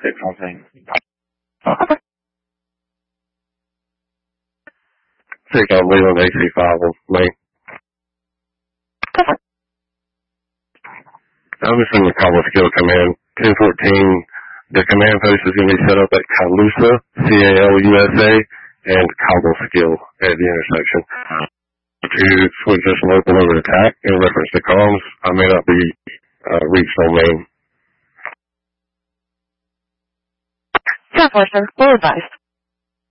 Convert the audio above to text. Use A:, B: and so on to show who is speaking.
A: 614.
B: Take out Leland AC5 on me. I'm just in the Cobble Skill Command 1014. The command post is going to be set up at Calusa, C-A-L-U-S-A, and Cobble Skill at the intersection. To switch this local over to TAC in reference to comms, I may not be reached on main.
C: 10-4, sir. Full advice.